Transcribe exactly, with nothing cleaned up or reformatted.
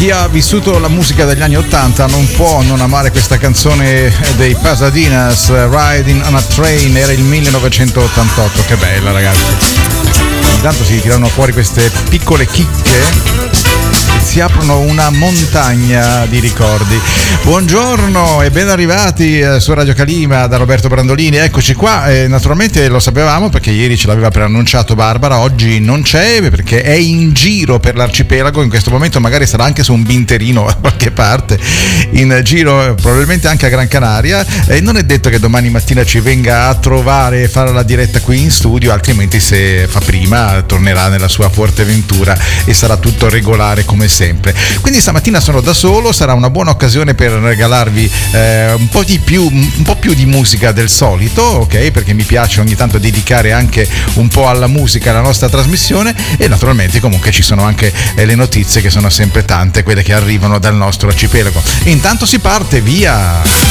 Chi ha vissuto la musica degli anni ottanta non può non amare questa canzone dei Pasadinas, Riding on a Train. Era il millenovecentottantotto, che bella, ragazzi. Intanto si tirano fuori queste piccole chicche, si aprono una montagna di ricordi. Buongiorno e ben arrivati eh, su Radio Calima da Roberto Brandolini. Eccoci qua, eh, naturalmente lo sapevamo perché ieri ce l'aveva preannunciato Barbara, oggi non c'è perché è in giro per l'arcipelago. In questo momento magari sarà anche su un binterino da qualche parte, in giro probabilmente anche a Gran Canaria, e non è detto che domani mattina ci venga a trovare e fare la diretta qui in studio, altrimenti se fa prima tornerà nella sua Fuerteventura e sarà tutto regolare come sempre. Quindi stamattina sono da solo, sarà una buona occasione per regalarvi eh, un po' di più un po' più di musica del solito, ok? Perché mi piace ogni tanto dedicare anche un po' alla musica la nostra trasmissione, e naturalmente comunque ci sono anche eh, le notizie che sono sempre tante, quelle che arrivano dal nostro arcipelago. Intanto si parte, via!